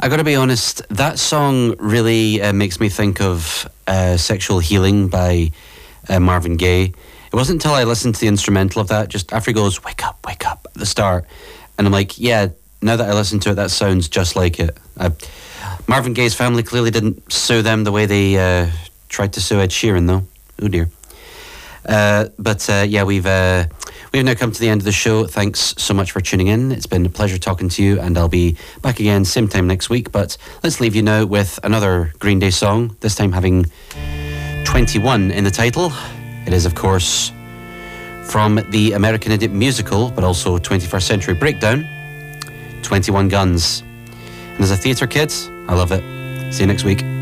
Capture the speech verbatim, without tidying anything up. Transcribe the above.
I gotta be honest, that song really uh, makes me think of uh, Sexual Healing by uh, Marvin Gaye. It wasn't until I listened to the instrumental of that, just after he goes, wake up, wake up, at the start. And I'm like, yeah, now that I listen to it, that sounds just like it. I, Marvin Gaye's family clearly didn't sue them the way they uh, tried to sue Ed Sheeran, though. Oh, dear. Uh, but, uh, yeah, we've... Uh, We've now come to the end of the show. Thanks so much for tuning in. It's been a pleasure talking to you, and I'll be back again same time next week. But let's leave you now with another Green Day song, this time having twenty-one in the title. It is, of course, from the American Idiot musical, but also twenty-first Century Breakdown, twenty-one Guns. And as a theatre kid, I love it. See you next week.